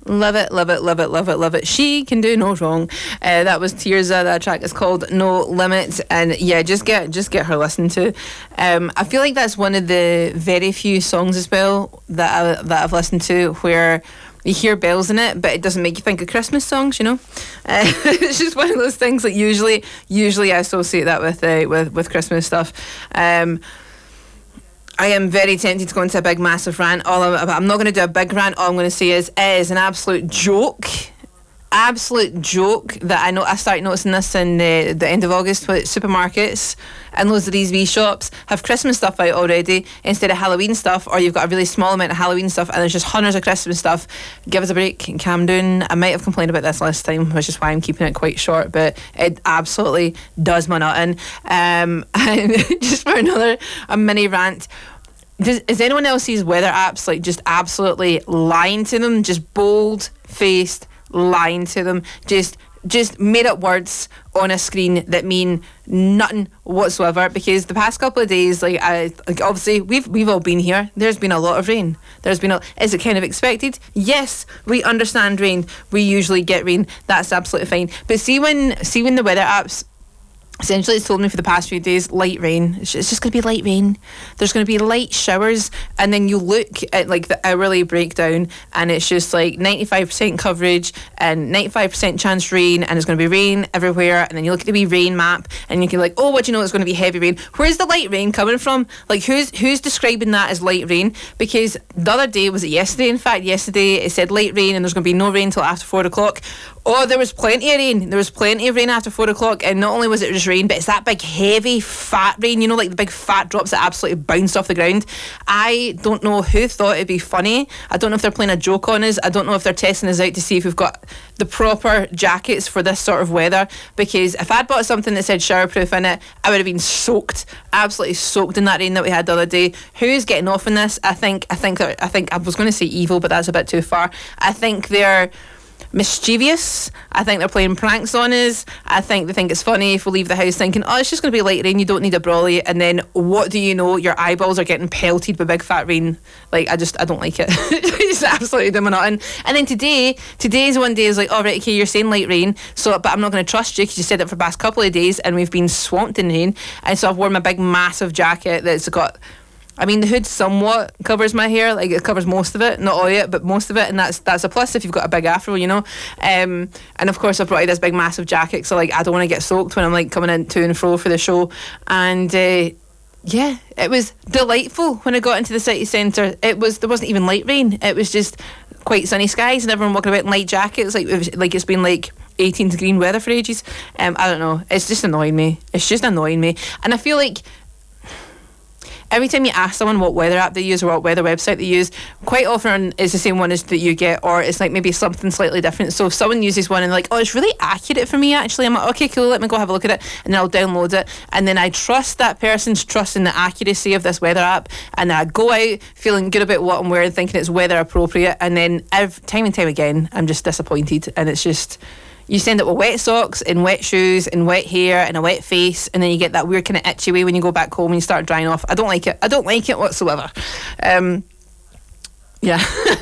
Love it, love it, love it, love it, love it. She can do no wrong. That was Tirza. That track is called No Limit, and yeah, just get her listened to. I feel like that's one of the very few songs as well that I've listened to where you hear bells in it, but it doesn't make you think of Christmas songs. You know, it's just one of those things. Like usually I associate that with Christmas stuff. I am very tempted to go into a big massive rant. I'm not going to do a big rant. All I'm going to say is it is an absolute joke that I started noticing this in the end of August with supermarkets and loads of these wee shops have Christmas stuff out already instead of Halloween stuff, or you've got a really small amount of Halloween stuff and there's just hundreds of Christmas stuff. Give us a break and calm down. I might have complained about this last time, which is why I'm keeping it quite short, but it absolutely does my nut in. And just for a mini rant, is anyone else's weather apps like just absolutely lying to them, just bold-faced lying to them, just made up words on a screen that mean nothing whatsoever? Because the past couple of days, obviously we've all been here. There's been a lot of rain. Is it kind of expected? Yes, we understand rain. We usually get rain. That's absolutely fine. But see when the weather apps essentially it's told me for the past few days light rain. It's just going to be light rain. There's going to be light showers, and then you look at like the hourly breakdown and it's just like 95% coverage and 95% chance rain, and it's going to be rain everywhere. And then you look at the wee rain map and you can like, oh, what do you know, it's going to be heavy rain. Where's the light rain coming from? Like who's describing that as light rain? Because the other day, was it yesterday? In fact, yesterday it said light rain and there's going to be no rain till after 4 o'clock. Oh, there was plenty of rain. There was plenty of rain after 4 o'clock, and not only was it just rain, but it's that big, heavy, fat rain, you know, like the big fat drops that absolutely bounced off the ground. I don't know who thought it'd be funny. I don't know if they're playing a joke on us. I don't know if they're testing us out to see if we've got the proper jackets for this sort of weather, because if I'd bought something that said showerproof in it, I would have been soaked, absolutely soaked in that rain that we had the other day. Who's getting off in this? I think I was going to say evil, but that's a bit too far. I think they're mischievous. I think they're playing pranks on us. I think they think it's funny if we leave the house thinking, oh, it's just going to be light rain, you don't need a brolly, and then what do you know, your eyeballs are getting pelted by big fat rain. Like, I don't like it. It's absolutely dominating. And then today's one day is like, oh right, okay, you're saying light rain, but I'm not going to trust you because you said it for the past couple of days and we've been swamped in rain. And so I've worn my big massive jacket that's got, I mean, the hood somewhat covers my hair, like it covers most of it, not all of it, but most of it, and that's a plus if you've got a big afro, you know. And of course I've brought you this big massive jacket, so like I don't want to get soaked when I'm like coming in to and fro for the show. And yeah, it was delightful when I got into the city centre. There wasn't even light rain, it was just quite sunny skies and everyone walking about in light jackets like it's been like 18 degree weather for ages. I don't know, it's just annoying me. And I feel like every time you ask someone what weather app they use or what weather website they use, quite often it's the same one as that you get, or it's like maybe something slightly different. So if someone uses one and like, oh, it's really accurate for me actually, I'm like, okay, cool, let me go have a look at it, and then I'll download it, and then I trust that person's trust in the accuracy of this weather app, and then I go out feeling good about what I'm wearing, thinking it's weather appropriate, and then time and time again I'm just disappointed. And it's just, you send it with wet socks and wet shoes and wet hair and a wet face, and then you get that weird kind of itchy way when you go back home and you start drying off. I don't like it whatsoever. Yeah.